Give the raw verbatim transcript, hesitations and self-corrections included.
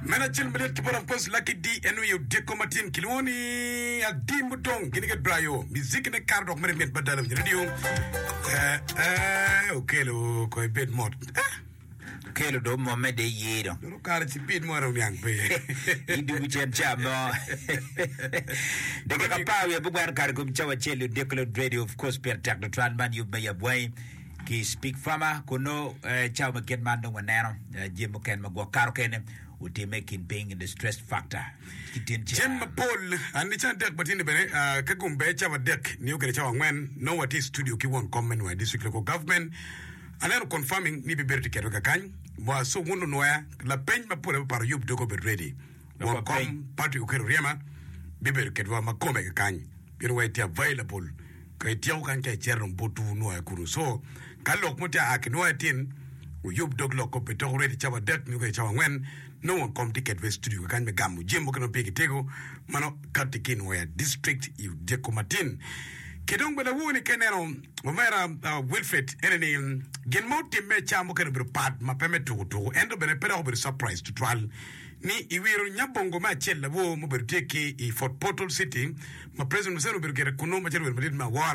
Manachin Bilet Kiporam Post Lucky D and you Decomatin Kiloni a Dimutong Ginigat Brayo, music in a card of Merrimet Badal Radio. Okay, look, I bit more. Kelo do Mohamed Yedo. You look at it bit more of young pay. You do which I'm jam. The Kapawi, Bugan Kargum Chawachel, Declared Radio, of course, Per Tacto Tranman, you may have way. Ki speak farmer, Kuno, Chow McKenman, Wanano, Jim McKen Magwakar would make in paying in the stress factor. Jim Paul, and it's a deck, but in the Kagum Becha deck, New Kerchawan, know what is studio Kiwon comment where district local government. And then confirming Nibi Berti Kerokakan was so one where La Pen Mapura par Yub Doko be ready. One com party Ukeriama, Biber Kedwa Makome Kan, Birway available. Kaitiao kan kai cherum botu no akuru so kalok muta akinoa tin uyub dog loko beto ready chawa deck ni kai chawa when no one come ticket we studio kan me gamu jimbo kan peki tego mano katikin where district you decomatin kedong bela woni kenero overa Wilfred eneni gen moti me chamo kan bir pat ma pemeto to endo bene pera over surprise to trial ni iwiru nyabongo ma chella wo mo berteki I Fort Portal City ma president musero bergere kuno ma chero ma wara